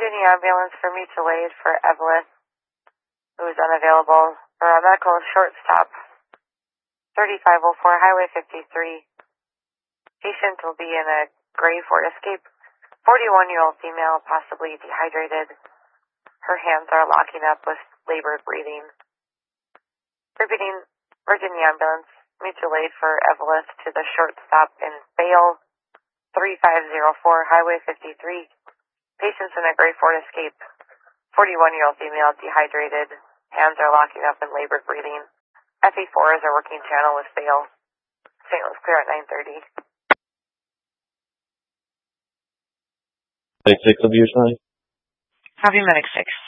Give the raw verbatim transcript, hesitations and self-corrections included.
Virginia ambulance for mutual aid for Evelyn, who is unavailable, for a medical short stop, thirty-five oh four Highway fifty-three. Patient will be in a gray Ford Escape, forty-one-year-old female, possibly dehydrated. Her hands are locking up with labored breathing. Repeating, Virginia ambulance, mutual aid for Evelyn to the short stop in Vale, thirty-five oh four Highway fifty-three. Patients in a gray Ford Escape, forty-one-year-old female, dehydrated. Hands are locking up and labored breathing. F E four is our working channel with Vale. Saint Louis clear at nine thirty. Medic six will be assigned. Copy Medic six.